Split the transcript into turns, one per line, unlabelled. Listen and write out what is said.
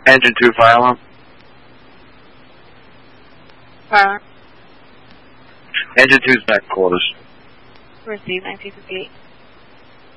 Engine 2, fire alarm.
Fire.
Engine 2's back quarters.
Received, 1958.